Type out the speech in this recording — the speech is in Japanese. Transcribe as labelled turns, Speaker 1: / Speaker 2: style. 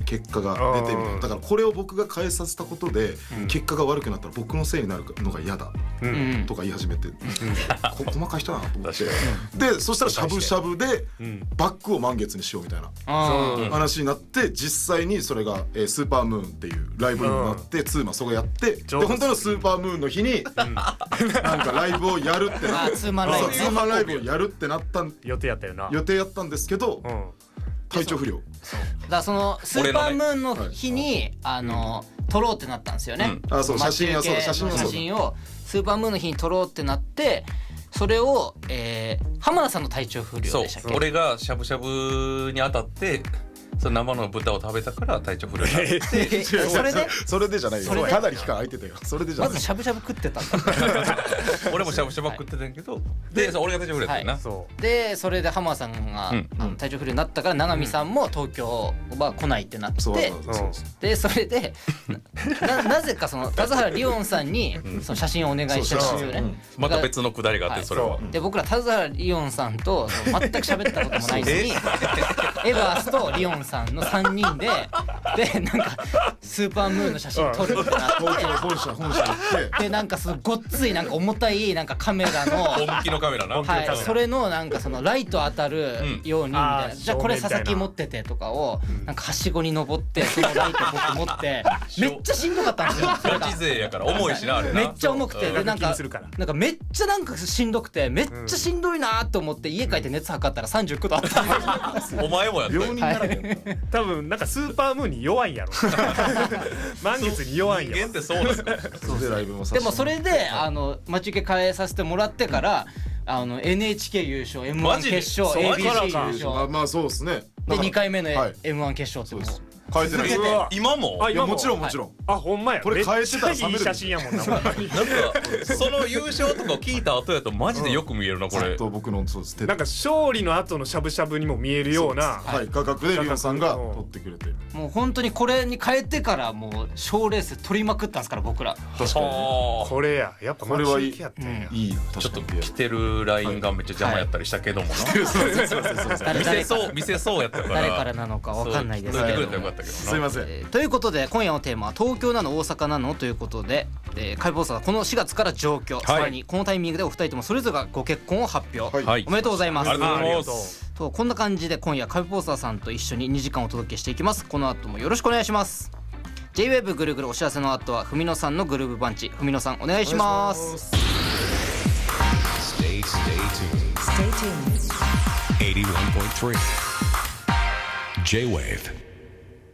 Speaker 1: 結果が出てみたいな。だからこれを僕が変えさせたことで結果が悪くなったら僕のせいになるのが嫌だとか言い始めて、細かい人だなと思って、でそしたらしゃぶしゃぶでバックを満月にしようみたいな話になって、実際にそれがスーパームーンっていうライブになってツーマンそこやって、で本当のスーパームーンの日になんかライブをやるってなって、
Speaker 2: ツーマン
Speaker 1: ライブをやるってなった
Speaker 3: 予定やったよな。
Speaker 1: 予定やったんですけど、体調不良。
Speaker 2: だからそのスーパームーンの日に撮ろうってなったんですよね。
Speaker 1: そう写真を
Speaker 2: スーパームーンの日に撮ろうってなって、それを浜田さんの体調不良でしたっけ。
Speaker 4: 俺がしゃぶしゃぶに当たってその生の豚を食べたから体調不良になって
Speaker 1: それでじゃないよ。かなり期間空いてたよ。それでじゃない。
Speaker 2: まずしゃぶしゃぶ食ってたんだ。
Speaker 4: 俺もしゃぶしゃぶ食ってたんやけど、で俺が体調不良やったよな。
Speaker 2: でそれで浜田さんが体調不良になったから永見さんも東京は来ないってなって、でそれでなぜかその田津原理音さんにその写真をお願いしてたんですよね。
Speaker 4: また別のくだりがあって、それは
Speaker 2: で僕ら田津原理音さんと全く喋ったこともないのにエバースとリオンさんの3人でなんかスーパームーンの写真撮るってなって、
Speaker 1: 東京本社行って
Speaker 2: でなんかそのごっついなんか重たいなんかカメラの
Speaker 4: 本気のカメラな、
Speaker 2: それのなんかそのライト当たるようにみたいな、じゃあこれ佐々木持っててとかをなんかはしごに登ってそのライト僕持ってめっちゃしんどかったんですよ。
Speaker 4: ガチ勢やから重いしな、あれな。
Speaker 2: めっちゃ重くて、でなんかめっちゃなんかしんどくて、めっちゃしんどいなと思って家帰って熱測ったら39度あったんですよ。
Speaker 4: お前もやった。
Speaker 1: 病人にならへん。
Speaker 3: 多分なんかスーパームーンに弱いんやろ。満月に弱いんやろ。
Speaker 4: 人間ってそうですか。
Speaker 2: でもそれで待ち受け変えさせてもらってからNHK 優勝、 M1 決勝、 ABC 優勝、
Speaker 1: まあそうですね。
Speaker 2: で2回目の M1 決勝ってもう
Speaker 1: 変えてない。
Speaker 4: 今も？
Speaker 1: いやもちろんもちろん。
Speaker 3: あほんまや。
Speaker 1: これ変えてたら
Speaker 3: いい写真やもんな。
Speaker 4: なんかその優勝とかを聞いた後やとマジでよく見えるな、これ。
Speaker 1: 僕のそうです。
Speaker 3: なんか勝利の後のしゃぶしゃぶにも見えるような
Speaker 1: 価格でリオンさんが取ってくれて、
Speaker 2: もう本当にこれに変えてからもう賞レース取りまくったんですから僕ら。
Speaker 1: 確かに
Speaker 3: これやっぱ
Speaker 1: これはいい。
Speaker 3: やったんや。
Speaker 1: いい。
Speaker 4: ちょっと着てるラインがめっちゃ邪魔やったりしたけどもな。見せそうやったから。
Speaker 2: 誰からなのかわかんないですけど。
Speaker 1: すいません。
Speaker 2: ということで今夜のテーマは東京なの大阪なのということで、カイポーサーはこの4月から上京、さらにこのタイミングでお二人ともそれぞれがご結婚を発表、おめでとうございます。
Speaker 4: ありがとうございます。
Speaker 2: とこんな感じで今夜カイポーサーさんと一緒に2時間お届けしていきます。この後もよろしくお願いします。 J-WAVE ぐるぐるお知らせの後は文野さんのグルーブバンチ。文野さんお願いします。
Speaker 5: Stay tuned. 81.3 J-WAVE